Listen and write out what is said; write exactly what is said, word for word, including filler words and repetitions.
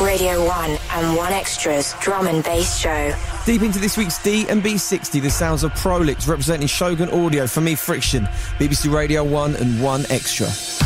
Radio one and one Extra's drum and bass show. Deep into this week's D and B sixty, the sounds of Prolix representing Shogun Audio. For me, Friction, B B C Radio one and one Extra.